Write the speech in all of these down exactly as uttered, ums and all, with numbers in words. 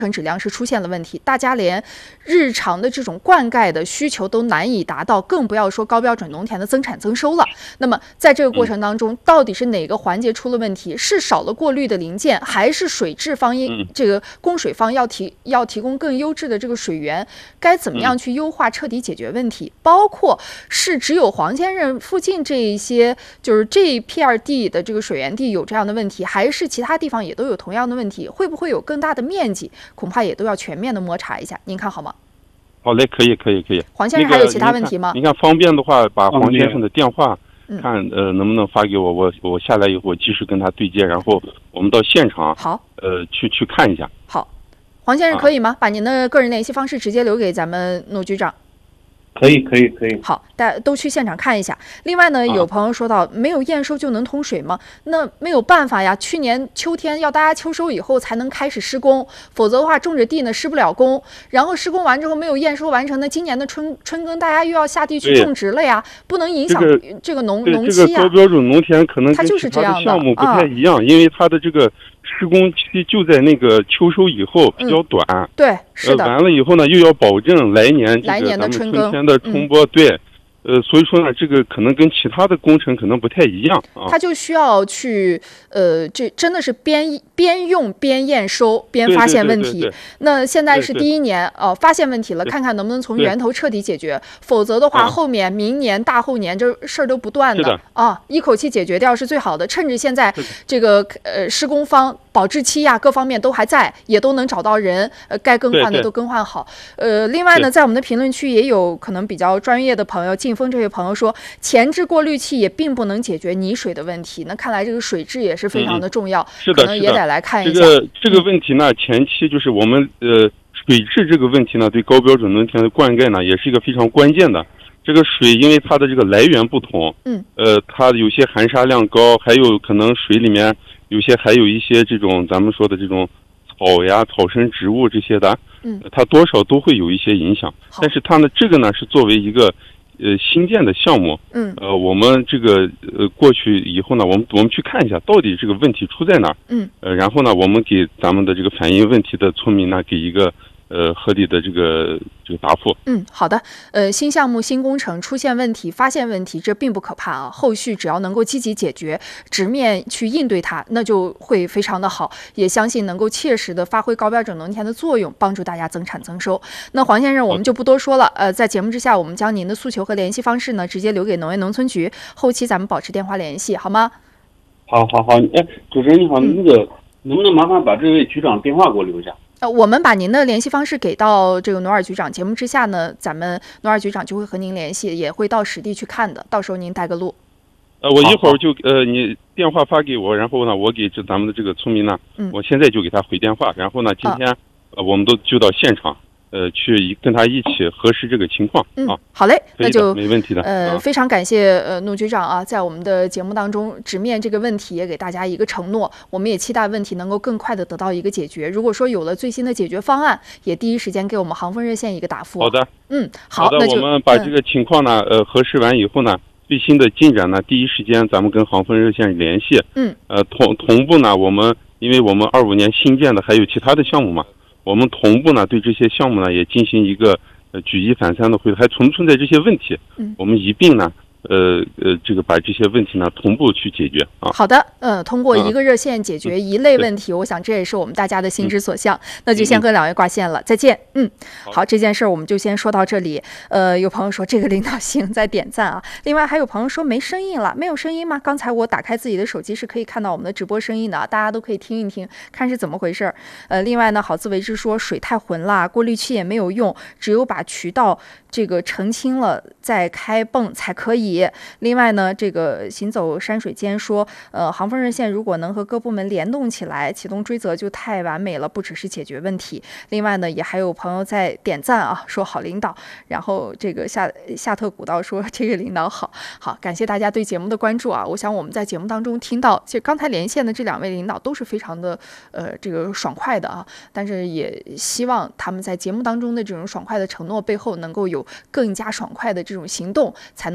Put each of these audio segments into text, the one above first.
程质量是出现了问题，大家连日常的这种灌溉的需求都难以达到，更不要说高标准农田的增产增收了。那么在这个过程当中，到底是哪个环节出了问题？是少了过滤的零件，还是水质方这个供水方要提要提供更优质的这个水源？该怎么样去优化，彻底解决问题？包括是只有黄先生附近这一些，就是这一片地的这个水源地有这样的问题，还是其他地方也都有同样的问题？会不会有更大的面积？恐怕也都要全面的摸查一下，您看好吗？ 好嘞，可以，可以，可以。 黄先生还有其他问题吗？ 您看，方便的话，把黄先生的电话看，呃，能不能发给我？我我下来以后，我及时跟他对接，然后我们到现场， 好， 呃，去去看一下。 好，黄先生可以吗？把您的个人联系方式直接留给咱们陆局长。 可以，可以，可以。 好，大家都去现场看一下。另外呢，有朋友说到，没有验收就能通水吗？那没有办法呀。去年秋天要大家秋收以后才能开始施工，否则的话种着地呢施不了工。然后施工完之后没有验收完成，那今年的春春耕大家又要下地去种植了呀，不能影响这个农农期呀。 这个高标准农田可能它就是这样的， 项目不太一样，因为它的这个施工期就在那个秋收以后，比较短。 嗯、对，是的。 呃、完了以后呢，又要保证来年这个来年的春耕。 的冲播、嗯、对，呃，所以说呢，这个可能跟其他的工程可能不太一样啊。 它就需要去，呃，这真的是边边用边验收边发现问题。 对对对对对， 那现在是第一年，呃，发现问题了，看看能不能从源头彻底解决。否则的话，后面明年、大后年这事儿都不断的啊，一口气解决掉是最好的。趁着现在这个呃施工方保质期呀、啊、各方面都还在，也都能找到人，呃，该更换的都更换好。呃，另外呢，在我们的评论区也有可能比较专业的朋友，晋峰这位朋友说，前置过滤器也并不能解决泥水的问题。那看来这个水质也是非常的重要， 嗯、是的， 可能也得来看一下。 这个这个问题呢，前期就是我们呃水质这个问题呢，对高标准农田的灌溉呢，也是一个非常关键的。这个水因为它的这个来源不同， 嗯， 呃，它有些含沙量高，还有可能水里面有些还有一些这种咱们说的这种草呀、草生植物这些的， 嗯， 它多少都会有一些影响。但是它呢，这个呢是作为一个呃新建的项目， 嗯， 呃，我们这个呃过去以后呢，我们我们去看一下到底这个问题出在哪儿， 嗯， 呃，然后呢，我们给咱们的这个反映问题的村民呢，给一个呃合理的这个这个答复。 嗯，好的。呃，新项目、新工程出现问题、发现问题，这并不可怕啊。后续只要能够积极解决，直面去应对它，那就会非常的好。也相信能够切实的发挥高标准农田的作用，帮助大家增产增收。那黄先生，我们就不多说了。呃，在节目之下，我们将您的诉求和联系方式呢，直接留给农业农村局，后期咱们保持电话联系，好吗？ 好，好，好。哎，主持人你好，嗯、那个能不能麻烦把这位局长电话给我留一下？ 呃，我们把您的联系方式给到这个努尔局长，节目之下呢，咱们努尔局长就会和您联系，也会到实地去看的，到时候您带个路。 呃，我一会儿就呃，你电话发给我，然后呢，我给这咱们的这个村民呢， 嗯， 我现在就给他回电话，然后呢，今天、啊、呃，我们都就到现场。呃，去跟他一起核实这个情况。 嗯， 啊， 好嘞，那就没问题的。 呃， 啊、 非常感谢呃陆局长啊，在我们的节目当中直面这个问题，也给大家一个承诺。我们也期待问题能够更快的得到一个解决。如果说有了最新的解决方案，也第一时间给我们航风热线一个答复。 好的， 嗯，好， 好的， 那就我们把这个情况呢，嗯、呃，核实完以后呢，最新的进展呢，第一时间咱们跟航风热线联系。 嗯， 呃，同同步呢，我们因为我们二五年新建的还有其他的项目嘛。我们同步呢，对这些项目呢也进行一个呃举一反三的会，还存不存在这些问题？ 嗯， 我们一并呢，呃呃，这个把这些问题呢同步去解决啊。 好的，嗯，通过一个热线解决一类问题，嗯、我想这也是我们大家的心之所向。嗯、那就先和两位挂线了，嗯、再见。嗯，好，这件事我们就先说到这里。呃，有朋友说这个领导行在点赞啊，另外还有朋友说没声音了，没有声音吗？刚才我打开自己的手机是可以看到我们的直播声音的啊，大家都可以听一听，看是怎么回事。呃，另外呢，好自为之说水太浑了，过滤器也没有用，只有把渠道这个澄清了再开泵才可以。另外呢，这个行走山水间说，呃，航风热线如果能和各部门联动起来，启动追责就太完美了，不只是解决问题。另外呢，也还有朋友在点赞啊，说好领导。然后这个夏夏特古道说这个领导好，好，感谢大家对节目的关注啊。我想我们在节目当中听到，其实刚才连线的这两位领导都是非常的呃这个爽快的啊，但是也希望他们在节目当中的这种爽快的承诺背后，能够有更加爽快的这种行动，才能真正的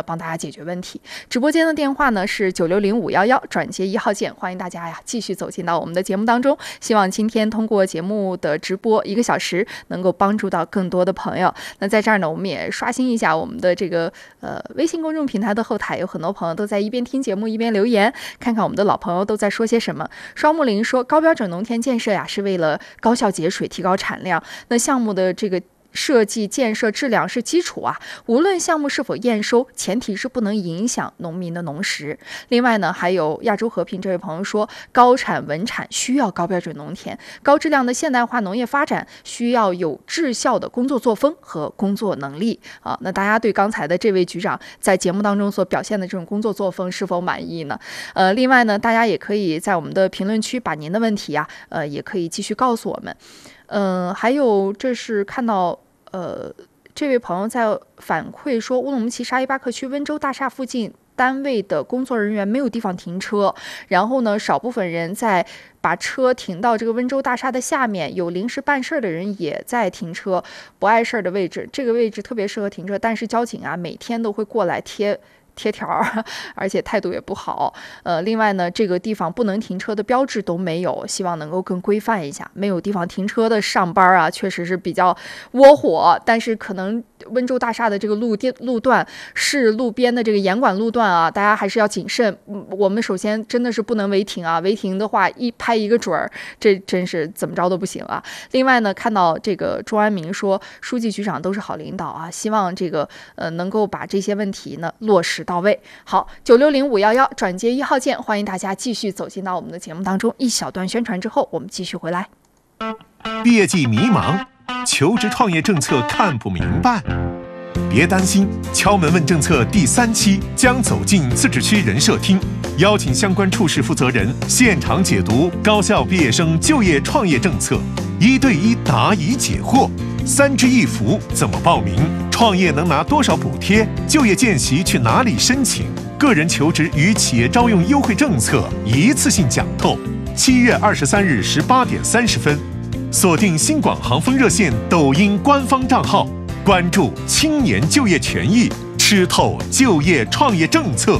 的帮大家解决问题。直播间的电话呢是九六零五幺幺，转接一号键，欢迎大家呀继续走进到我们的节目当中。希望今天通过节目的直播一个小时，能够帮助到更多的朋友。那在这儿呢，我们也刷新一下我们的这个呃微信公众平台的后台，有很多朋友都在一边听节目一边留言，看看我们的老朋友都在说些什么。双木林说，高标准农田建设呀是为了高效节水，提高产量。那项目的这个设计建设质量是基础啊，无论项目是否验收，前提是不能影响农民的农时。另外呢，还有亚洲和平这位朋友说，高产稳产需要高标准农田，高质量的现代化农业发展需要有质效的工作作风和工作能力啊。那大家对刚才的这位局长在节目当中所表现的这种工作作风是否满意呢？呃，另外呢，大家也可以在我们的评论区把您的问题啊，呃，也可以继续告诉我们。嗯、呃，还有这是看到呃，这位朋友在反馈说，乌鲁木齐沙依巴克区温州大厦附近单位的工作人员没有地方停车，然后呢，少部分人在把车停到这个温州大厦的下面，有临时办事的人也在停车不碍事的位置，这个位置特别适合停车，但是交警啊每天都会过来贴贴条，而且态度也不好。呃，另外呢，这个地方不能停车的标志都没有，希望能够更规范一下。没有地方停车的上班啊，确实是比较窝火。但是可能温州大厦的这个路电路段是路边的这个严管路段啊，大家还是要谨慎。我们首先真的是不能违停啊，违停的话一拍一个准儿，这真是怎么着都不行啊。另外呢，看到这个周安民说，书记局长都是好领导啊，希望这个呃能够把这些问题呢落实到位。好，九六零五幺幺转接一号键，欢迎大家继续走进到我们的节目当中。一小段宣传之后，我们继续回来。 毕业季迷茫，求职创业政策看不明白，别担心，敲门问政策第三期将走进自治区人社厅，邀请相关处室负责人现场解读高校毕业生就业创业政策，一对一答疑解惑。三支一扶怎么报名？创业能拿多少补贴？就业见习去哪里申请？个人求职与企业招用优惠政策一次性讲透。七月二十三日十八点三十分，锁定新广航风热线抖音官方账号，关注青年就业权益，吃透就业创业政策。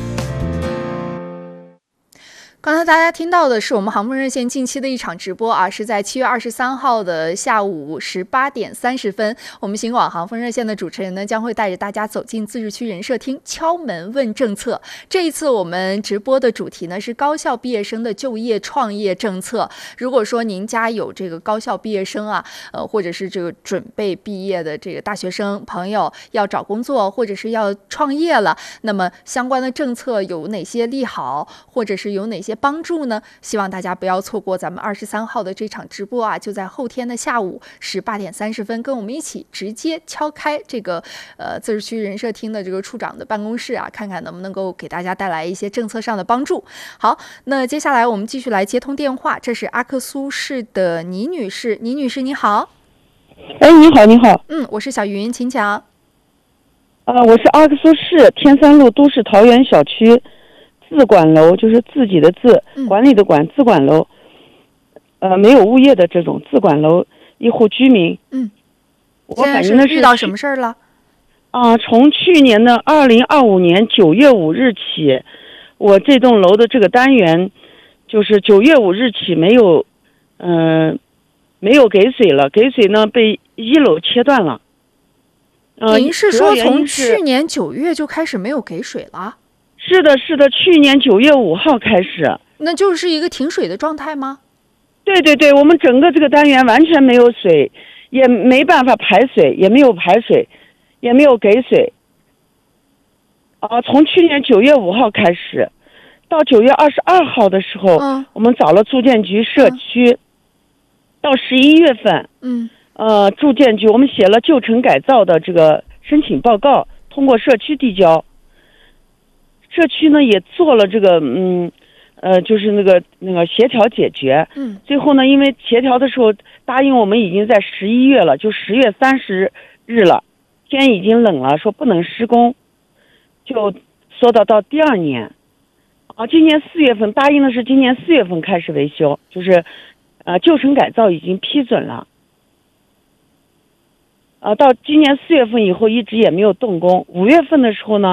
刚才大家听到的是我们航风热线近期的一场直播啊，是在七月二十三号的下午十八点三十分，我们新广航风热线的主持人呢将会带着大家走进自治区人社厅，敲门问政策。这一次我们直播的主题呢是高校毕业生的就业创业政策。如果说您家有这个高校毕业生啊，呃，或者是这个准备毕业的这个大学生朋友要找工作或者是要创业了，那么相关的政策有哪些利好，或者是有哪些帮助呢？希望大家不要错过咱们二十三号的这场直播啊，就在后天的下午十八点三十分，跟我们一起直接敲开这个呃自治区人社厅的这个处长的办公室啊，看看能不能够给大家带来一些政策上的帮助。好，那接下来我们继续来接通电话，这是阿克苏市的倪女士，倪女士你好。 哎，你好，你好。 嗯，我是小云，请讲。 呃，我是阿克苏市天山路都市桃园小区自管楼，就是自己的自， 嗯、 管理的管，自管楼，呃，没有物业的这种自管楼一户居民。 嗯， 我反映的是遇到什么事儿了？ 啊、呃，从去年的二零二五年九月五日起，我这栋楼的这个单元，就是九月五日起没有，嗯、呃，没有给水了，给水呢被一楼切断了。 呃，您是说从去年九月就开始没有给水了？ 是的，是的，去年九月五号开始， 那就是一个停水的状态吗？ 对对对，我们整个这个单元完全没有水，也没办法排水，也没有排水，也没有给水。啊，从去年九月五号开始，到九月二十二号的时候， 嗯、 我们找了住建局社区，嗯、到十一月份， 嗯， 呃，住建局我们写了旧城改造的这个申请报告，通过社区递交。社区呢也做了这个嗯呃就是那个那个协调解决， 嗯， 最后呢因为协调的时候答应我们已经在十一月了，就十月三十日了，天已经冷了，说不能施工，就说到到第二年，啊，今年四月份答应的是今年四月份开始维修，就是呃旧城改造已经批准了，啊，到今年四月份以后一直也没有动工，五月份的时候呢。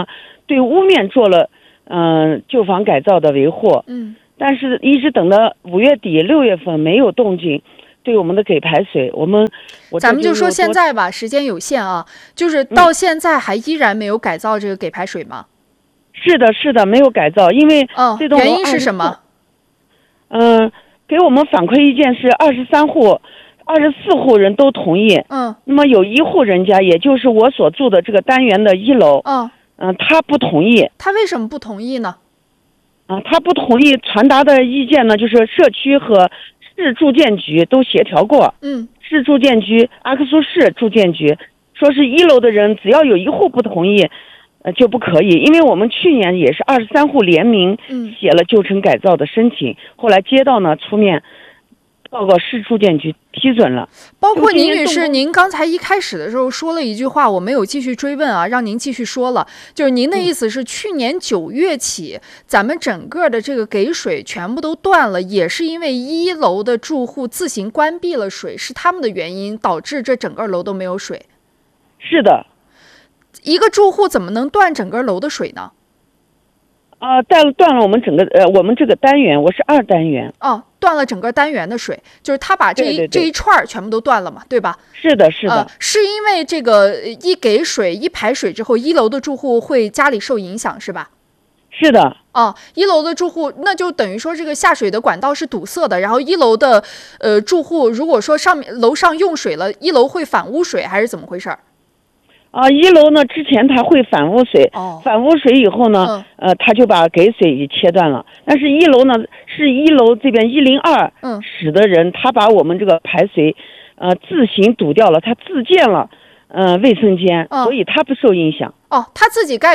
对屋面做了嗯、呃、旧房改造的维护， 嗯， 但是一直等到五月底六月份没有动静，对我们的给排水，我们我咱们就说现在吧，时间有限啊，就是到现在还依然没有改造这个给排水吗？ 是的，是的，没有改造，因为这栋楼、 哦、原因是什么？ 嗯、呃，给我们反馈意见是二十三户。二十四户人都同意， 嗯， 那么有一户人家，也就是我所住的这个单元的一楼， 嗯， 嗯、呃，他不同意。 他为什么不同意呢？ 啊，他不同意传达的意见呢，就是社区和市住建局都协调过， 嗯， 市住建局、阿克苏市住建局说是一楼的人只要有一户不同意，呃就不可以，因为我们去年也是二十三户联名写了旧城改造的申请，嗯、后来街道呢出面。报告市住建局批准了。 包括倪女士，您刚才一开始的时候说了一句话，我没有继续追问啊，让您继续说了。就是您的意思是，去年九月起，咱们整个的这个给水全部都断了，也是因为一楼的住户自行关闭了水，是他们的原因导致这整个楼都没有水。 是的。 一个住户怎么能断整个楼的水呢？ 啊，断断了我们整个呃，我们这个单元，我是二单元。 哦，断了整个单元的水，就是他把这一对对对这一串全部都断了嘛，对吧？ 是的，是的。 呃、是因为这个一给水一排水之后，一楼的住户会家里受影响，是吧？ 是的。 哦，一楼的住户，那就等于说这个下水的管道是堵塞的，然后一楼的呃住户如果说上面楼上用水了，一楼会反污水还是怎么回事？ 啊，一楼呢之前它会反污水， 哦、 反污水以后呢，嗯、呃，他就把给水给切断了。但是一楼呢，是一楼这边一零二室的人，他把我们这个排水，呃，自行堵掉了，他自建了，呃，卫生间， 嗯、 所以他不受影响。 哦，他自己盖